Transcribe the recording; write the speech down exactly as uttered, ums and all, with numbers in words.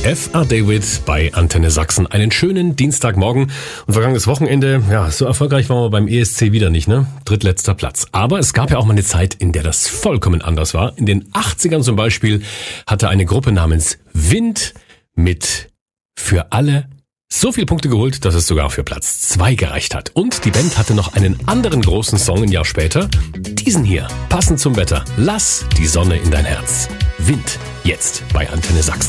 F R David bei Antenne Sachsen. Einen schönen Dienstagmorgen und vergangenes Wochenende, ja, so erfolgreich waren wir beim E S C wieder nicht, ne? Drittletzter Platz. Aber es gab ja auch mal eine Zeit, in der das vollkommen anders war. In den achtzigern zum Beispiel hatte eine Gruppe namens Wind mit Für alle so viele Punkte geholt, dass es sogar für Platz zwei gereicht hat. Und die Band hatte noch einen anderen großen Song ein Jahr später. Diesen hier, passend zum Wetter. Lass die Sonne in dein Herz. Wind, jetzt bei Antenne Sachsen.